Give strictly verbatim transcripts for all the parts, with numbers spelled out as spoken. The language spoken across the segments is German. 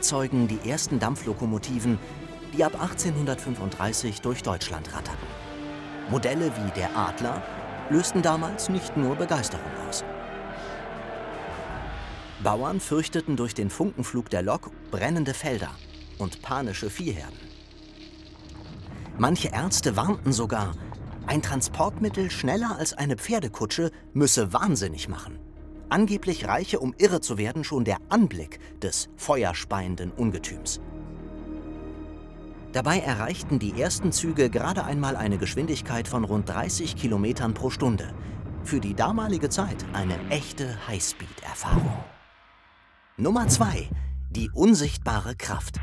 Zeitzeugen die ersten Dampflokomotiven, die ab achtzehnhundertfünfunddreißig durch Deutschland ratterten. Modelle wie der Adler lösten damals nicht nur Begeisterung aus. Bauern fürchteten durch den Funkenflug der Lok brennende Felder und panische Viehherden. Manche Ärzte warnten sogar, ein Transportmittel schneller als eine Pferdekutsche müsse wahnsinnig machen. Angeblich reiche, um irre zu werden, schon der Anblick des feuerspeienden Ungetüms. Dabei erreichten die ersten Züge gerade einmal eine Geschwindigkeit von rund dreißig Kilometern pro Stunde. Für die damalige Zeit eine echte Highspeed-Erfahrung. Nummer zwei. Die unsichtbare Kraft.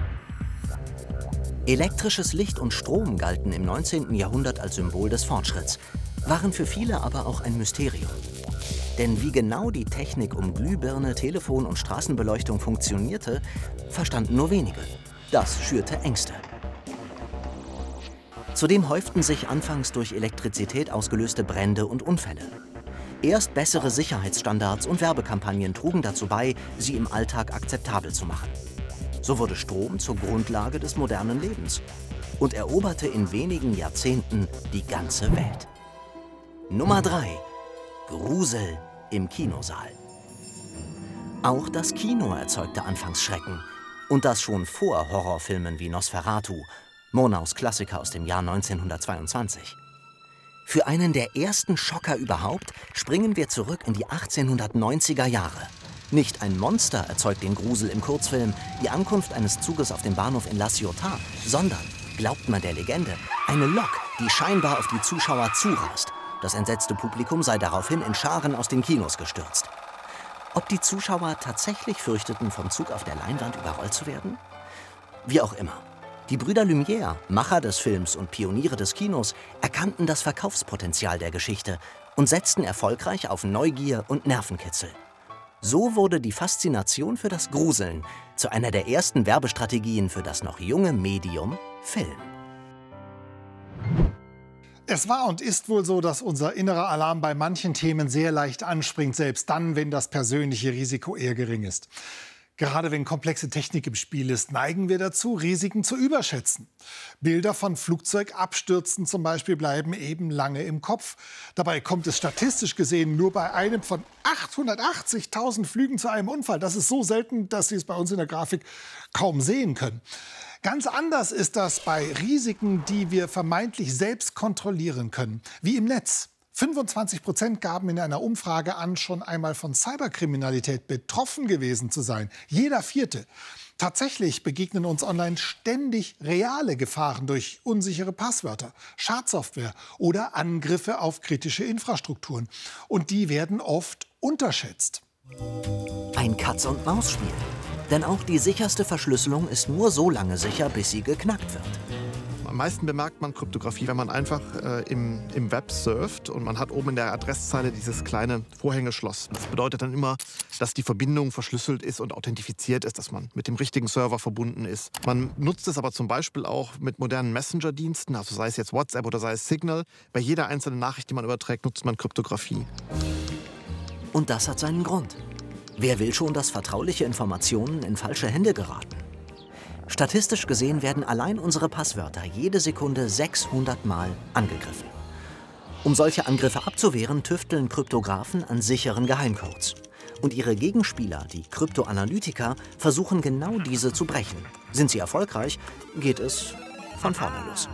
Elektrisches Licht und Strom galten im neunzehnten Jahrhundert als Symbol des Fortschritts, waren für viele aber auch ein Mysterium. Denn wie genau die Technik um Glühbirne, Telefon und Straßenbeleuchtung funktionierte, verstanden nur wenige. Das schürte Ängste. Zudem häuften sich anfangs durch Elektrizität ausgelöste Brände und Unfälle. Erst bessere Sicherheitsstandards und Werbekampagnen trugen dazu bei, sie im Alltag akzeptabel zu machen. So wurde Strom zur Grundlage des modernen Lebens und eroberte in wenigen Jahrzehnten die ganze Welt. Nummer drei. Grusel im Kinosaal. Auch das Kino erzeugte anfangs Schrecken. Und das schon vor Horrorfilmen wie Nosferatu, Murnaus Klassiker aus dem Jahr neunzehnhundertzweiundzwanzig. Für einen der ersten Schocker überhaupt springen wir zurück in die achtzehnhundertneunziger Jahre. Nicht ein Monster erzeugt den Grusel im Kurzfilm, die Ankunft eines Zuges auf dem Bahnhof in La Ciotat, sondern, glaubt man der Legende, eine Lok, die scheinbar auf die Zuschauer zurast. Das entsetzte Publikum sei daraufhin in Scharen aus den Kinos gestürzt. Ob die Zuschauer tatsächlich fürchteten, vom Zug auf der Leinwand überrollt zu werden? Wie auch immer. Die Brüder Lumière, Macher des Films und Pioniere des Kinos, erkannten das Verkaufspotenzial der Geschichte und setzten erfolgreich auf Neugier und Nervenkitzel. So wurde die Faszination für das Gruseln zu einer der ersten Werbestrategien für das noch junge Medium Film. Es war und ist wohl so, dass unser innerer Alarm bei manchen Themen sehr leicht anspringt, selbst dann, wenn das persönliche Risiko eher gering ist. Gerade wenn komplexe Technik im Spiel ist, neigen wir dazu, Risiken zu überschätzen. Bilder von Flugzeugabstürzen zum Beispiel bleiben eben lange im Kopf. Dabei kommt es statistisch gesehen nur bei einem von achthundertachtzigtausend Flügen zu einem Unfall. Das ist so selten, dass Sie es bei uns in der Grafik kaum sehen können. Ganz anders ist das bei Risiken, die wir vermeintlich selbst kontrollieren können, wie im Netz. fünfundzwanzig Prozent gaben in einer Umfrage an, schon einmal von Cyberkriminalität betroffen gewesen zu sein. Jeder Vierte. Tatsächlich begegnen uns online ständig reale Gefahren durch unsichere Passwörter, Schadsoftware oder Angriffe auf kritische Infrastrukturen. Und die werden oft unterschätzt. Ein Katz-und-Maus-Spiel. Denn auch die sicherste Verschlüsselung ist nur so lange sicher, bis sie geknackt wird. Am meisten bemerkt man Kryptographie, wenn man einfach äh, im, im Web surft und man hat oben in der Adresszeile dieses kleine Vorhängeschloss. Das bedeutet dann immer, dass die Verbindung verschlüsselt ist und authentifiziert ist, dass man mit dem richtigen Server verbunden ist. Man nutzt es aber zum Beispiel auch mit modernen Messenger-Diensten, also sei es jetzt WhatsApp oder sei es Signal. Bei jeder einzelnen Nachricht, die man überträgt, nutzt man Kryptographie. Und das hat seinen Grund. Wer will schon, dass vertrauliche Informationen in falsche Hände geraten? Statistisch gesehen werden allein unsere Passwörter jede Sekunde sechshundert Mal angegriffen. Um solche Angriffe abzuwehren, tüfteln Kryptographen an sicheren Geheimcodes. Und ihre Gegenspieler, die Kryptoanalytiker, versuchen genau diese zu brechen. Sind sie erfolgreich, geht es von vorne los.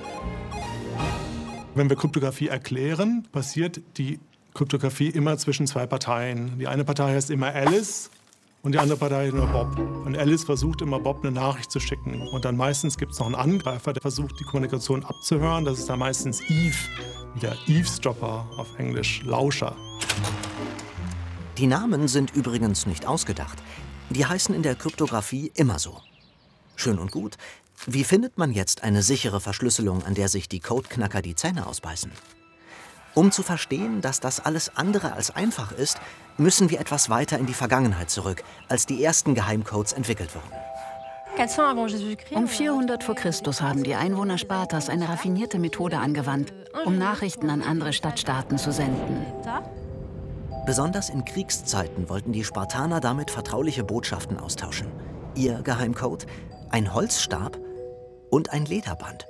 Wenn wir Kryptographie erklären, passiert die Kryptographie immer zwischen zwei Parteien. Die eine Partei heißt immer Alice und die andere Partei heißt immer Bob. Und Alice versucht immer, Bob eine Nachricht zu schicken. Und dann meistens gibt es noch einen Angreifer, der versucht, die Kommunikation abzuhören. Das ist dann meistens Eve, der Eavesdropper auf Englisch, Lauscher. Die Namen sind übrigens nicht ausgedacht. Die heißen in der Kryptographie immer so. Schön und gut. Wie findet man jetzt eine sichere Verschlüsselung, an der sich die Codeknacker die Zähne ausbeißen? Um zu verstehen, dass das alles andere als einfach ist, müssen wir etwas weiter in die Vergangenheit zurück, als die ersten Geheimcodes entwickelt wurden. Um vierhundert vor Christus haben die Einwohner Spartas eine raffinierte Methode angewandt, um Nachrichten an andere Stadtstaaten zu senden. Besonders in Kriegszeiten wollten die Spartaner damit vertrauliche Botschaften austauschen. Ihr Geheimcode? Ein Holzstab und ein Lederband.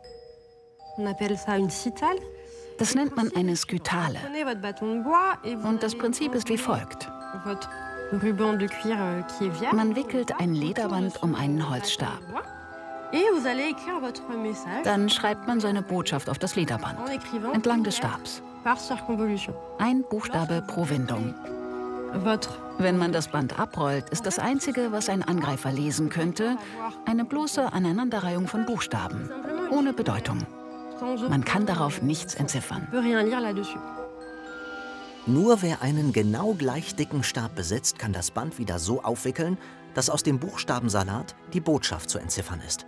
Das nennt man eine Skytale. Und das Prinzip ist wie folgt. Man wickelt ein Lederband um einen Holzstab. Dann schreibt man seine Botschaft auf das Lederband, entlang des Stabs. Ein Buchstabe pro Windung. Wenn man das Band abrollt, ist das Einzige, was ein Angreifer lesen könnte, eine bloße Aneinanderreihung von Buchstaben, ohne Bedeutung. Man kann darauf nichts entziffern. Nur wer einen genau gleich dicken Stab besitzt, kann das Band wieder so aufwickeln, dass aus dem Buchstabensalat die Botschaft zu entziffern ist.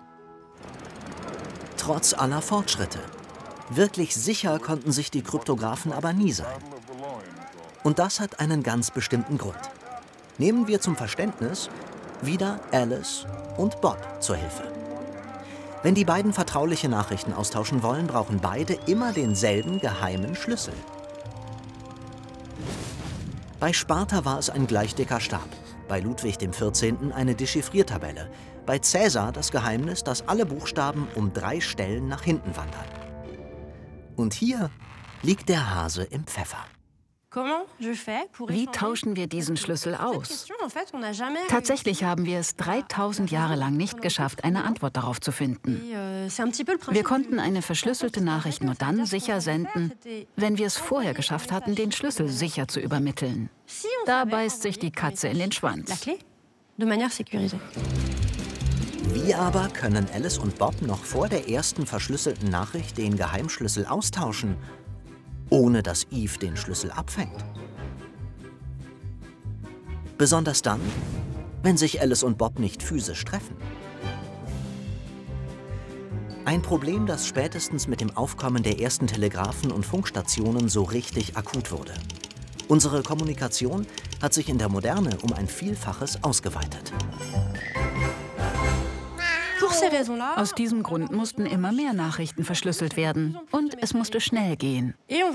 Trotz aller Fortschritte. Wirklich sicher konnten sich die Kryptographen aber nie sein. Und das hat einen ganz bestimmten Grund. Nehmen wir zum Verständnis wieder Alice und Bob zur Hilfe. Wenn die beiden vertrauliche Nachrichten austauschen wollen, brauchen beide immer denselben geheimen Schlüssel. Bei Sparta war es ein gleich dicker Stab, bei Ludwig dem vierzehnten eine Dechiffriertabelle, bei Cäsar das Geheimnis, dass alle Buchstaben um drei Stellen nach hinten wandern. Und hier liegt der Hase im Pfeffer. Wie tauschen wir diesen Schlüssel aus? Tatsächlich haben wir es dreitausend Jahre lang nicht geschafft, eine Antwort darauf zu finden. Wir konnten eine verschlüsselte Nachricht nur dann sicher senden, wenn wir es vorher geschafft hatten, den Schlüssel sicher zu übermitteln. Da beißt sich die Katze in den Schwanz. Wie aber können Alice und Bob noch vor der ersten verschlüsselten Nachricht den Geheimschlüssel austauschen, ohne dass Eve den Schlüssel abfängt? Besonders dann, wenn sich Alice und Bob nicht physisch treffen. Ein Problem, das spätestens mit dem Aufkommen der ersten Telegraphen und Funkstationen so richtig akut wurde. Unsere Kommunikation hat sich in der Moderne um ein Vielfaches ausgeweitet. Aus diesem Grund mussten immer mehr Nachrichten verschlüsselt werden. Und es musste schnell gehen.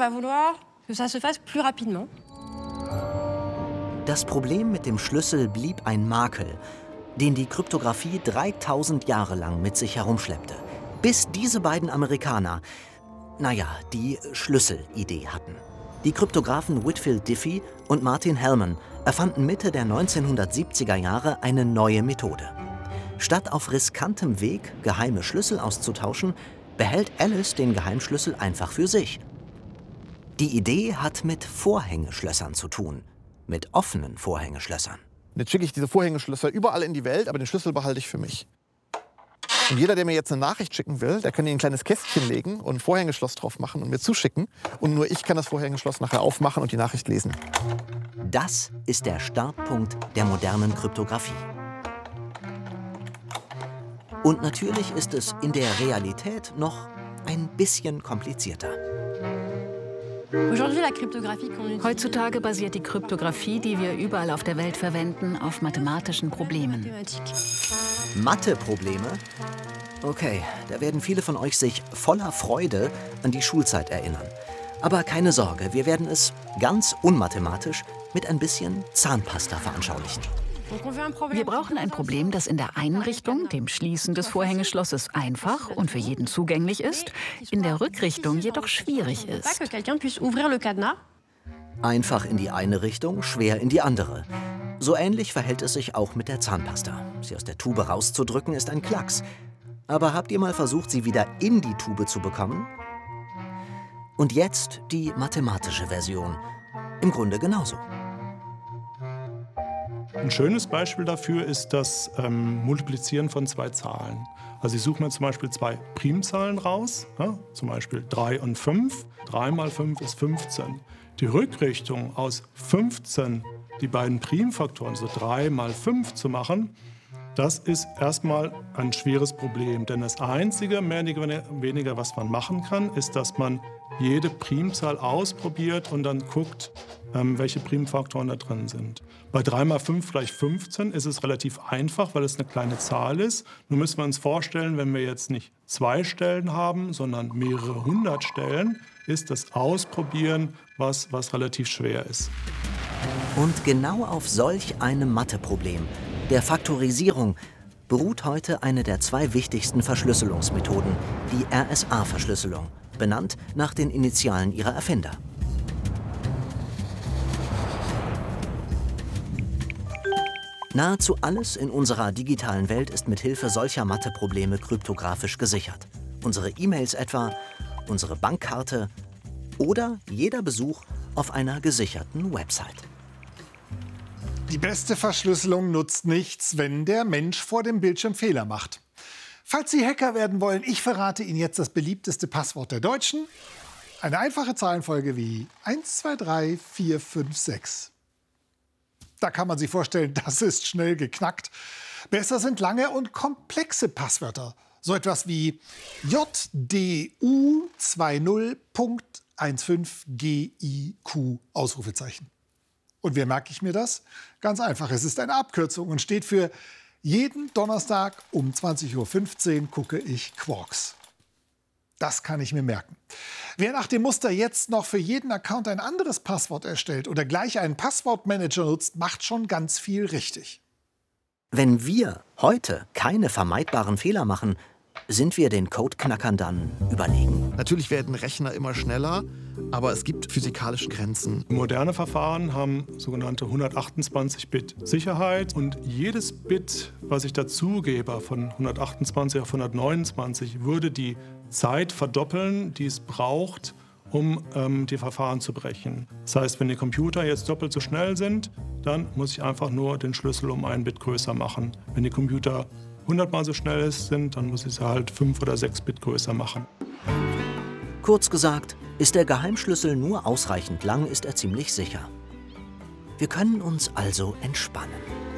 Das Problem mit dem Schlüssel blieb ein Makel, den die Kryptographie dreitausend Jahre lang mit sich herumschleppte. Bis diese beiden Amerikaner, naja, die Schlüsselidee hatten. Die Kryptographen Whitfield Diffie und Martin Hellman erfanden Mitte der neunzehnhundertsiebziger Jahre eine neue Methode. Statt auf riskantem Weg geheime Schlüssel auszutauschen, behält Alice den Geheimschlüssel einfach für sich. Die Idee hat mit Vorhängeschlössern zu tun, mit offenen Vorhängeschlössern. Jetzt schicke ich diese Vorhängeschlösser überall in die Welt, aber den Schlüssel behalte ich für mich. Und jeder, der mir jetzt eine Nachricht schicken will, der kann hier ein kleines Kästchen legen und ein Vorhängeschloss drauf machen und mir zuschicken. Und nur ich kann das Vorhängeschloss nachher aufmachen und die Nachricht lesen. Das ist der Startpunkt der modernen Kryptographie. Und natürlich ist es in der Realität noch ein bisschen komplizierter. Heutzutage basiert die Kryptographie, die wir überall auf der Welt verwenden, auf mathematischen Problemen. Mathe-Probleme? Okay, da werden viele von euch sich voller Freude an die Schulzeit erinnern. Aber keine Sorge, wir werden es ganz unmathematisch mit ein bisschen Zahnpasta veranschaulichen. Wir brauchen ein Problem, das in der einen Richtung, dem Schließen des Vorhängeschlosses, einfach und für jeden zugänglich ist, in der Rückrichtung jedoch schwierig ist. Einfach in die eine Richtung, schwer in die andere. So ähnlich verhält es sich auch mit der Zahnpasta. Sie aus der Tube rauszudrücken ist ein Klacks. Aber habt ihr mal versucht, sie wieder in die Tube zu bekommen? Und jetzt die mathematische Version. Im Grunde genauso. Ein schönes Beispiel dafür ist das ähm, Multiplizieren von zwei Zahlen. Also ich suche mir zum Beispiel zwei Primzahlen raus, ja, zum Beispiel drei und fünf. drei mal fünf ist fünfzehn. Die Rückrichtung aus fünfzehn, die beiden Primfaktoren, so drei mal fünf zu machen, das ist erstmal ein schweres Problem. Denn das Einzige, mehr oder weniger, was man machen kann, ist, dass man jede Primzahl ausprobiert und dann guckt, ähm, welche Primfaktoren da drin sind. Bei drei mal fünf gleich fünfzehn ist es relativ einfach, weil es eine kleine Zahl ist. Nun müssen wir uns vorstellen, wenn wir jetzt nicht zwei Stellen haben, sondern mehrere hundert Stellen, ist das Ausprobieren was, was relativ schwer ist. Und genau auf solch einem Matheproblem der Faktorisierung, beruht heute eine der zwei wichtigsten Verschlüsselungsmethoden, die R S A-Verschlüsselung, benannt nach den Initialen ihrer Erfinder. Nahezu alles in unserer digitalen Welt ist mit Hilfe solcher Matheprobleme kryptografisch gesichert. Unsere E-Mails etwa, unsere Bankkarte oder jeder Besuch auf einer gesicherten Website. Die beste Verschlüsselung nutzt nichts, wenn der Mensch vor dem Bildschirm Fehler macht. Falls Sie Hacker werden wollen, ich verrate Ihnen jetzt das beliebteste Passwort der Deutschen. Eine einfache Zahlenfolge wie eins, zwei, drei, vier, fünf, sechs. Da kann man sich vorstellen, das ist schnell geknackt. Besser sind lange und komplexe Passwörter. So etwas wie J D U zwei null Punkt eins fünf G I Q Ausrufezeichen. Und wie merke ich mir das? Ganz einfach, es ist eine Abkürzung und steht für jeden Donnerstag um zwanzig Uhr fünfzehn gucke ich Quarks. Das kann ich mir merken. Wer nach dem Muster jetzt noch für jeden Account ein anderes Passwort erstellt oder gleich einen Passwortmanager nutzt, macht schon ganz viel richtig. Wenn wir heute keine vermeidbaren Fehler machen, sind wir den Codeknackern dann überlegen? Natürlich werden Rechner immer schneller, aber es gibt physikalische Grenzen. Moderne Verfahren haben sogenannte hundertachtundzwanzig Bit Sicherheit und jedes Bit, was ich dazugebe, von hundertachtundzwanzig auf hundertneunundzwanzig, würde die Zeit verdoppeln, die es braucht, um ähm, die Verfahren zu brechen. Das heißt, wenn die Computer jetzt doppelt so schnell sind, dann muss ich einfach nur den Schlüssel um ein Bit größer machen. Wenn die Computer hundertmal so schnell sind, dann muss ich sie halt fünf oder sechs Bit größer machen. Kurz gesagt, ist der Geheimschlüssel nur ausreichend lang, ist er ziemlich sicher. Wir können uns also entspannen.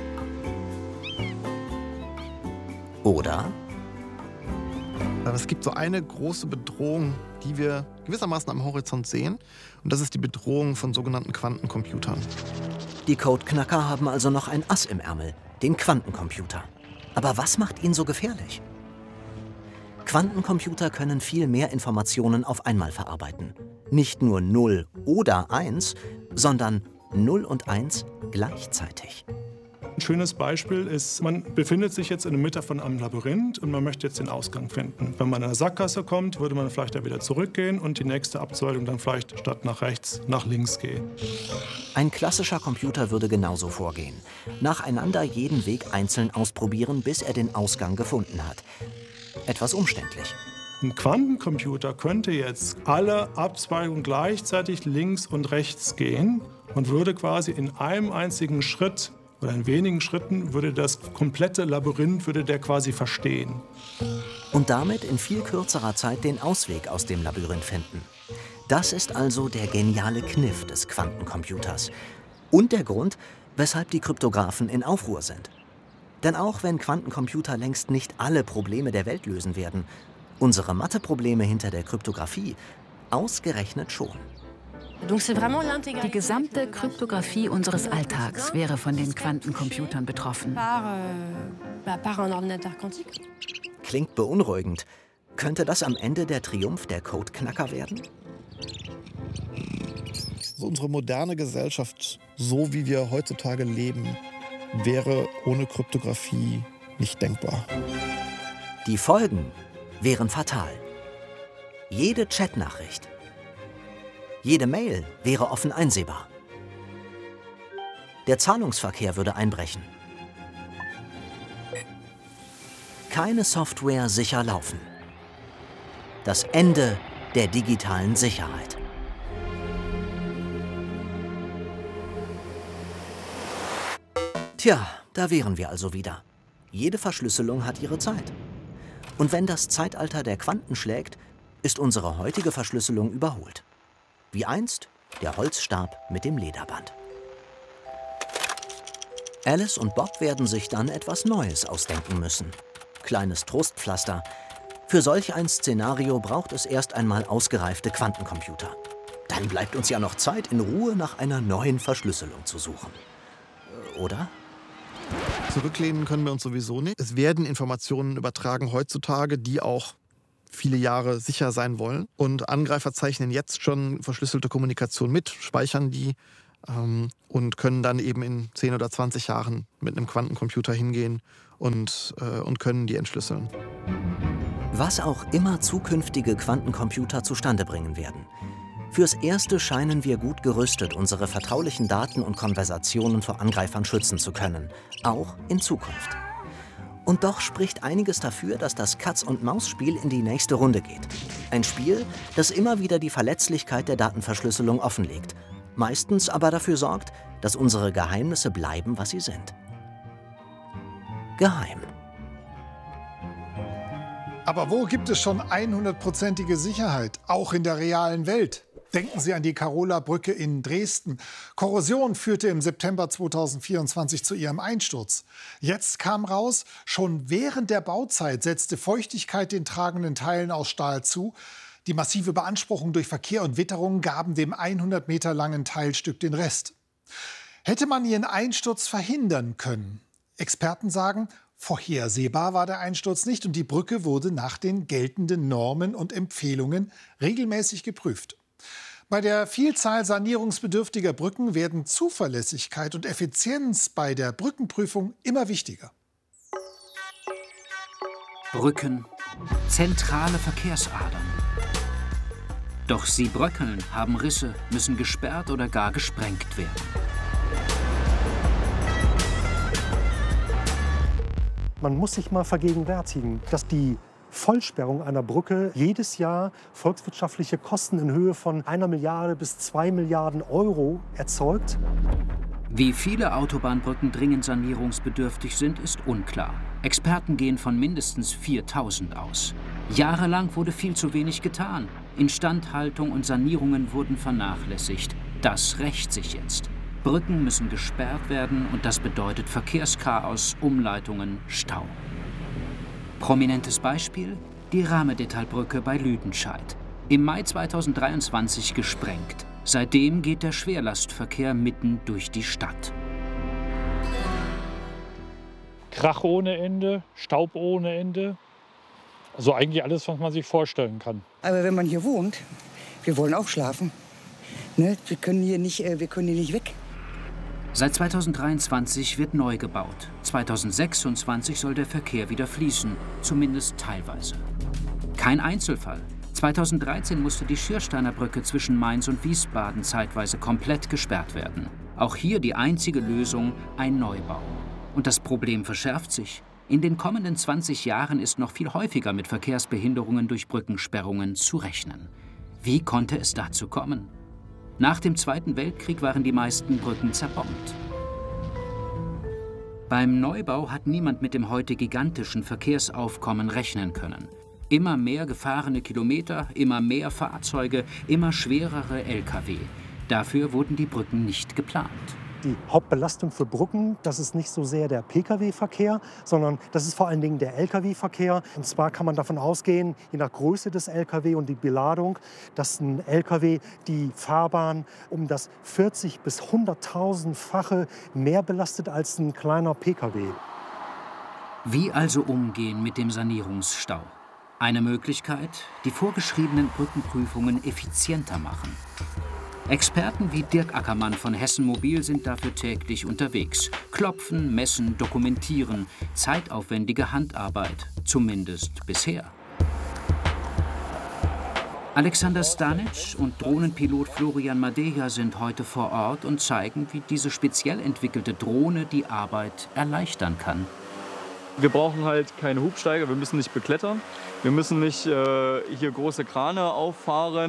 Oder? Aber es gibt so eine große Bedrohung, die wir gewissermaßen am Horizont sehen. Und das ist die Bedrohung von sogenannten Quantencomputern. Die Codeknacker haben also noch ein Ass im Ärmel, den Quantencomputer. Aber was macht ihn so gefährlich? Quantencomputer können viel mehr Informationen auf einmal verarbeiten. Nicht nur null oder eins, sondern null und eins gleichzeitig. Ein schönes Beispiel ist, man befindet sich jetzt in der Mitte von einem Labyrinth und man möchte jetzt den Ausgang finden. Wenn man in eine Sackgasse kommt, würde man vielleicht da wieder zurückgehen und die nächste Abzweigung dann vielleicht statt nach rechts nach links gehen. Ein klassischer Computer würde genauso vorgehen. Nacheinander jeden Weg einzeln ausprobieren, bis er den Ausgang gefunden hat. Etwas umständlich. Ein Quantencomputer könnte jetzt alle Abzweigungen gleichzeitig links und rechts gehen und würde quasi in einem einzigen Schritt oder in wenigen Schritten würde das komplette Labyrinth würde der quasi verstehen. Und damit in viel kürzerer Zeit den Ausweg aus dem Labyrinth finden. Das ist also der geniale Kniff des Quantencomputers. Und der Grund, weshalb die Kryptographen in Aufruhr sind. Denn auch wenn Quantencomputer längst nicht alle Probleme der Welt lösen werden, unsere Matheprobleme hinter der Kryptographie ausgerechnet schon. Die gesamte Kryptographie unseres Alltags wäre von den Quantencomputern betroffen. Klingt beunruhigend. Könnte das am Ende der Triumph der Codeknacker werden? So unsere moderne Gesellschaft, so wie wir heutzutage leben, wäre ohne Kryptographie nicht denkbar. Die Folgen wären fatal. Jede Chatnachricht, jede Mail wäre offen einsehbar. Der Zahlungsverkehr würde einbrechen. Keine Software sicher laufen. Das Ende der digitalen Sicherheit. Tja, da wären wir also wieder. Jede Verschlüsselung hat ihre Zeit. Und wenn das Zeitalter der Quanten schlägt, ist unsere heutige Verschlüsselung überholt. Wie einst der Holzstab mit dem Lederband. Alice und Bob werden sich dann etwas Neues ausdenken müssen. Kleines Trostpflaster. Für solch ein Szenario braucht es erst einmal ausgereifte Quantencomputer. Dann bleibt uns ja noch Zeit, in Ruhe nach einer neuen Verschlüsselung zu suchen. Oder? Zurücklehnen können wir uns sowieso nicht. Es werden Informationen übertragen heutzutage, die auch viele Jahre sicher sein wollen. Und Angreifer zeichnen jetzt schon verschlüsselte Kommunikation mit, speichern die ähm, und können dann eben in zehn oder zwanzig Jahren mit einem Quantencomputer hingehen und, äh, und können die entschlüsseln. Was auch immer zukünftige Quantencomputer zustande bringen werden. Fürs Erste scheinen wir gut gerüstet, unsere vertraulichen Daten und Konversationen vor Angreifern schützen zu können, auch in Zukunft. Und doch spricht einiges dafür, dass das Katz-und-Maus-Spiel in die nächste Runde geht. Ein Spiel, das immer wieder die Verletzlichkeit der Datenverschlüsselung offenlegt, meistens aber dafür sorgt, dass unsere Geheimnisse bleiben, was sie sind. Geheim. Aber wo gibt es schon hundertprozentige Sicherheit, auch in der realen Welt? Denken Sie an die Karola-Brücke in Dresden. Korrosion führte im September zweitausendvierundzwanzig zu ihrem Einsturz. Jetzt kam raus, schon während der Bauzeit setzte Feuchtigkeit den tragenden Teilen aus Stahl zu. Die massive Beanspruchung durch Verkehr und Witterung gaben dem hundert Meter langen Teilstück den Rest. Hätte man ihren Einsturz verhindern können? Experten sagen, vorhersehbar war der Einsturz nicht und die Brücke wurde nach den geltenden Normen und Empfehlungen regelmäßig geprüft. Bei der Vielzahl sanierungsbedürftiger Brücken werden Zuverlässigkeit und Effizienz bei der Brückenprüfung immer wichtiger. Brücken, zentrale Verkehrsadern. Doch sie bröckeln, haben Risse, müssen gesperrt oder gar gesprengt werden. Man muss sich mal vergegenwärtigen, dass die Vollsperrung einer Brücke jedes Jahr volkswirtschaftliche Kosten in Höhe von einer Milliarde bis zwei Milliarden Euro erzeugt. Wie viele Autobahnbrücken dringend sanierungsbedürftig sind, ist unklar. Experten gehen von mindestens viertausend aus. Jahrelang wurde viel zu wenig getan. Instandhaltung und Sanierungen wurden vernachlässigt. Das rächt sich jetzt. Brücken müssen gesperrt werden und das bedeutet Verkehrschaos, Umleitungen, Stau. Prominentes Beispiel: die Rahmedettalbrücke bei Lüdenscheid. Im Mai zweitausenddreiundzwanzig gesprengt. Seitdem geht der Schwerlastverkehr mitten durch die Stadt. Krach ohne Ende, Staub ohne Ende. Also eigentlich alles, was man sich vorstellen kann. Aber wenn man hier wohnt, wir wollen auch schlafen. Ne? Wir können hier nicht, wir können hier nicht weg. Seit zweitausenddreiundzwanzig wird neu gebaut. zweitausendsechsundzwanzig soll der Verkehr wieder fließen, zumindest teilweise. Kein Einzelfall. zweitausenddreizehn musste die Schiersteiner Brücke zwischen Mainz und Wiesbaden zeitweise komplett gesperrt werden. Auch hier die einzige Lösung: ein Neubau. Und das Problem verschärft sich. In den kommenden zwanzig Jahren ist noch viel häufiger mit Verkehrsbehinderungen durch Brückensperrungen zu rechnen. Wie konnte es dazu kommen? Nach dem Zweiten Weltkrieg waren die meisten Brücken zerbombt. Beim Neubau hat niemand mit dem heute gigantischen Verkehrsaufkommen rechnen können. Immer mehr gefahrene Kilometer, immer mehr Fahrzeuge, immer schwerere L K W. Dafür wurden die Brücken nicht geplant. Die Hauptbelastung für Brücken, das ist nicht so sehr der Pkw-Verkehr, sondern das ist vor allen Dingen der L K W-Verkehr. Und zwar kann man davon ausgehen, je nach Größe des L K W und die Beladung, dass ein L K W die Fahrbahn um das vierzig- bis hunderttausendfache mehr belastet als ein kleiner Pkw. Wie also umgehen mit dem Sanierungsstau? Eine Möglichkeit: die vorgeschriebenen Brückenprüfungen effizienter machen. Experten wie Dirk Ackermann von Hessen Mobil sind dafür täglich unterwegs. Klopfen, messen, dokumentieren. Zeitaufwendige Handarbeit, zumindest bisher. Alexander Stanic und Drohnenpilot Florian Madeja sind heute vor Ort und zeigen, wie diese speziell entwickelte Drohne die Arbeit erleichtern kann. Wir brauchen halt keine Hubsteiger, wir müssen nicht beklettern. Wir müssen nicht äh, hier große Krane auffahren.